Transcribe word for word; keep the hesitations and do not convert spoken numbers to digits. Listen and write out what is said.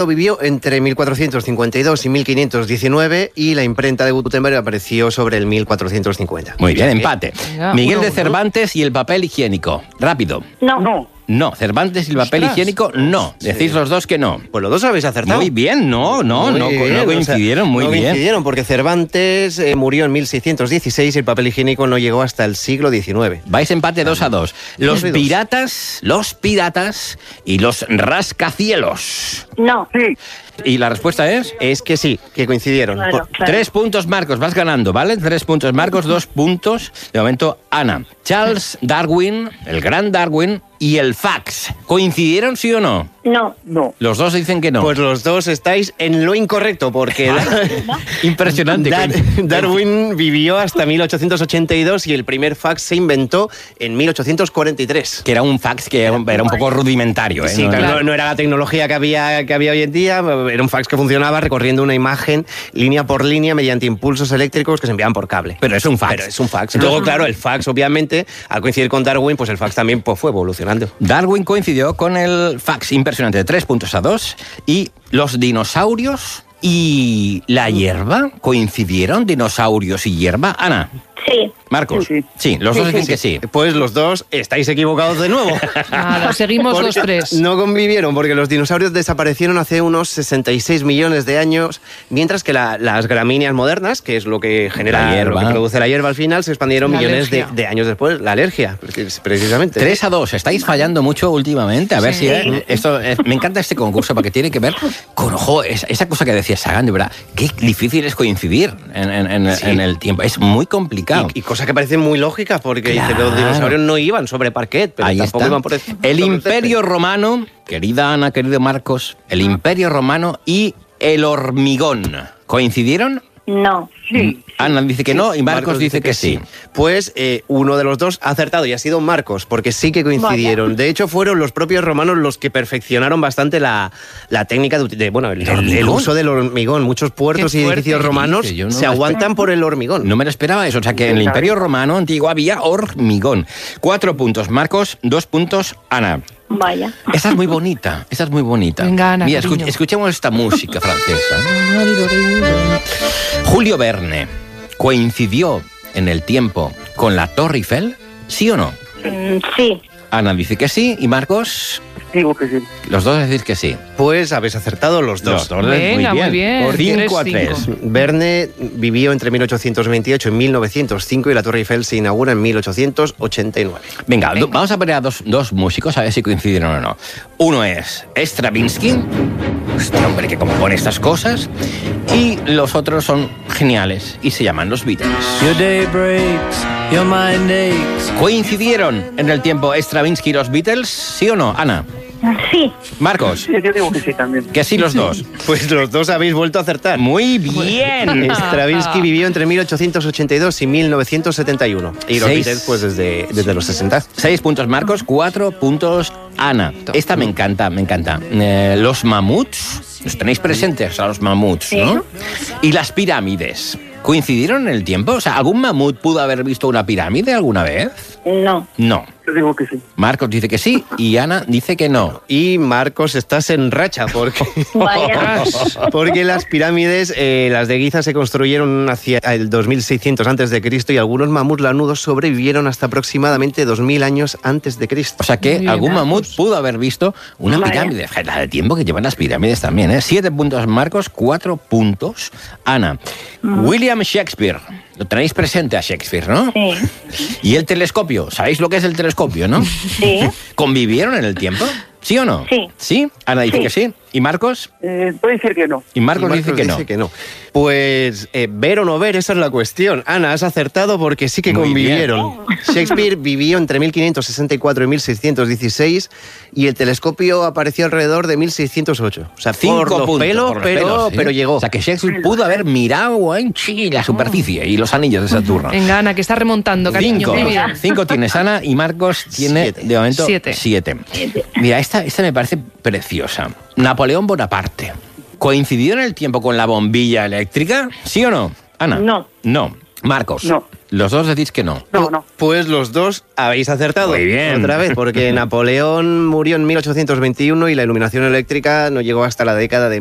Vivió entre mil cuatrocientos cincuenta y dos y mil quinientos diecinueve y la imprenta de Gutenberg apareció sobre el mil cuatrocientos cincuenta. Muy bien, empate. Venga, Miguel uno, de Cervantes y el papel higiénico. Rápido. No. No. No, Cervantes y el papel Ostras. higiénico, no. Decís los dos que no. Pues los dos habéis acertado. Muy bien, no, no, Muy no, bien, no o coincidieron, sea, muy no bien. coincidieron porque Cervantes eh, murió en mil seiscientos dieciséis y el papel higiénico no llegó hasta el siglo diecinueve. Vais empate dos a dos. Los Dos. piratas, los piratas y los rascacielos. No. Sí. Y la respuesta es... Es que sí, que coincidieron. Claro, Por- claro. Tres puntos, Marcos, vas ganando, ¿vale? Tres puntos, Marcos, dos puntos. De momento, Ana. Charles Darwin, el gran Darwin, y el fax. ¿Coincidieron, sí o no? No. No. Los dos dicen que no. Pues los dos estáis en lo incorrecto porque Impresionante. Dar- Darwin vivió hasta mil ochocientos ochenta y dos y el primer fax se inventó en mil ochocientos cuarenta y tres. Que era un fax que era un, era un poco rudimentario, ¿eh? Sí, No- claro, Claro. No, no era la tecnología que había, que había hoy en día, era un fax que funcionaba recorriendo una imagen línea por línea mediante impulsos eléctricos que se enviaban por cable. Pero es un fax. Pero es un fax. Luego, claro, el fax, obviamente, al coincidir con Darwin, pues el fax también pues, fue evolucionando. Darwin coincidió con el fax, impresionante, tres puntos a dos. Y los dinosaurios y la hierba, ¿coincidieron dinosaurios y hierba? Ana, Sí. Marcos, Sí, sí. sí, los dos dicen que sí. Pues los dos estáis equivocados de nuevo. Nada, seguimos Porque los tres. No convivieron porque los dinosaurios desaparecieron hace unos sesenta y seis millones de años, mientras que la- las gramíneas modernas, que es lo que genera, La hierba. lo que produce la hierba al final, se expandieron La millones de, alergia. de años después. La alergia, porque es precisamente. Tres a dos, estáis fallando mucho últimamente. A ver Sí. si eh, esto eh, me encanta este concurso porque tiene que ver con ojo, es- esa cosa que decía Sagan, de verdad, qué difícil es coincidir en, en- en- Sí. en el tiempo. Es muy complicado. Y, y cosa que parece muy lógica, porque dice, Claro. los dinosaurios no iban sobre parquet, pero Ahí tampoco está. iban por el, El sobre Imperio césped. Romano, querida Ana, querido Marcos, el Imperio Romano y el hormigón. ¿Coincidieron? No. Sí. Ana dice que no y Marcos, dice que, sí. Pues eh, uno de los dos ha acertado y ha sido Marcos, porque sí que coincidieron. De hecho, fueron los propios romanos los que perfeccionaron bastante la, la técnica de, de, bueno, el, ¿El el hormigón? uso del hormigón. Muchos puertos Qué y fuerte. edificios romanos Dice, yo no se me aguantan por el hormigón. No me lo esperaba eso. O sea que en el Imperio Romano antiguo había hormigón. Cuatro puntos, Marcos, dos puntos, Ana. Vaya. Esta es muy bonita, esta es muy bonita. Venga, Ana, Mira, cariño. escu- escuchemos esta música francesa. Julio Verne coincidió en el tiempo con la Torre Eiffel, ¿sí o no? Mm, sí. Ana dice que sí y Marcos, Digo que sí. los dos decís que sí. Pues habéis acertado los dos. Los dos, Venga, muy bien. Por cinco a Tres, tres. cinco. Verne vivió entre mil ochocientos veintiocho y mil novecientos cinco y la Torre Eiffel se inaugura en mil ochocientos ochenta y nueve. Venga, do- vamos a poner a dos, dos músicos a ver si coincidieron o no. Uno es Stravinsky, este hombre que compone estas cosas, y los otros son geniales y se llaman los Beatles. Your day breaks, your mind aches. ¿Coincidieron en el tiempo Stravinsky y los Beatles? ¿Sí o no, Ana? Sí. Marcos, Sí, yo digo que sí también. que sí los dos. Pues los dos habéis vuelto a acertar. Muy bien. Stravinsky vivió entre mil ochocientos ochenta y dos y mil novecientos setenta y uno. Y los Seis. Beatles, pues desde, desde los sesenta. Seis puntos Marcos, cuatro puntos Ana. Esta me encanta, me encanta. Eh, los mamuts, los tenéis presentes a los mamuts, ¿no? Y las pirámides. ¿Coincidieron en el tiempo? O sea, ¿algún mamut pudo haber visto una pirámide alguna vez? No. No. Yo digo que sí. Marcos dice que sí y Ana dice que no. Y Marcos, estás en racha porque, Vaya. porque las pirámides, eh, las de Giza, se construyeron hacia el dos mil seiscientos antes de Cristo y algunos mamuts lanudos sobrevivieron hasta aproximadamente dos mil años antes de Cristo. O sea que Muy bien, algún mamut Marcos. pudo haber visto una Vaya. pirámide. Fíjate, la de tiempo que llevan las pirámides también, ¿eh? Siete puntos Marcos, cuatro puntos Ana. William Shakespeare. Lo tenéis presente a Shakespeare, ¿no? Sí. Y el telescopio. ¿Sabéis lo que es el telescopio, no? Sí. ¿Convivieron en el tiempo? ¿Sí o no? Sí. ¿Sí? Ana dice Sí. que sí. ¿Y Marcos? Eh, puede decir que no. Y Marcos, Y dice que no. dice que no. Pues eh, ver o no ver, esa es la cuestión. Ana, has acertado porque sí que Muy convivieron. Shakespeare vivió entre mil quinientos sesenta y cuatro y mil seiscientos dieciséis y el telescopio apareció alrededor de mil seiscientos ocho. O sea, Cinco por los puntos, pelos, por los pero, pelos, ¿sí? pero llegó. O sea que Shakespeare pudo haber mirado en sí, la superficie y los anillos de Saturno. Venga, Ana, que está remontando, cariño. Cinco. Muy bien. Cinco tienes Ana y Marcos tiene Siete. de momento Siete. siete. Mira, esta, esta me parece preciosa. Napoleón Bonaparte. ¿Coincidió en el tiempo con la bombilla eléctrica? ¿Sí o no? Ana. No. No. Marcos. No. Los dos decís que no. No, no. Pues los dos habéis acertado. Muy bien. Otra vez, porque Napoleón murió en mil ochocientos veintiuno y la iluminación eléctrica no llegó hasta la década de